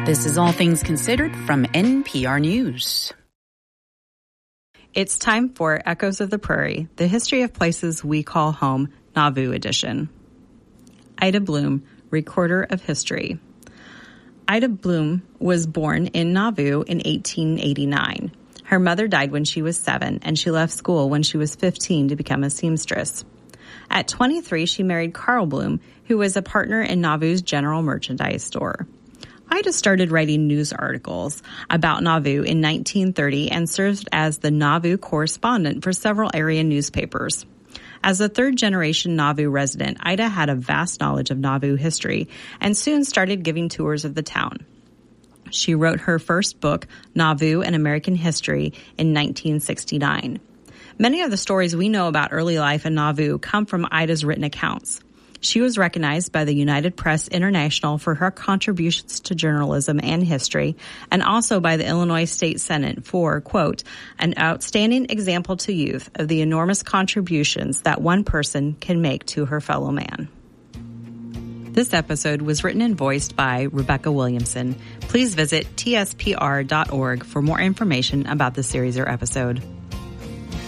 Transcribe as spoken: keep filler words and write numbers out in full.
This is All Things Considered from N P R News. It's time for Echoes of the Prairie, the history of places we call home, Nauvoo edition. Ida Bloom, Recorder of History. Ida Bloom was born in Nauvoo in eighteen eighty-nine. Her mother died when she was seven, and she left school when she was fifteen to become a seamstress. At twenty-three, she married Carl Bloom, who was a partner in Nauvoo's general merchandise store. Ida started writing news articles about Nauvoo in nineteen thirty and served as the Nauvoo correspondent for several area newspapers. As a third-generation Nauvoo resident, Ida had a vast knowledge of Nauvoo history and soon started giving tours of the town. She wrote her first book, Nauvoo, An American History, in nineteen sixty-nine. Many of the stories we know about early life in Nauvoo come from Ida's written accounts. She was recognized by the United Press International for her contributions to journalism and history, and also by the Illinois State Senate for, quote, an outstanding example to youth of the enormous contributions that one person can make to her fellow man. This episode was written and voiced by Rebecca Williamson. Please visit T S P R dot org for more information about the series or episode.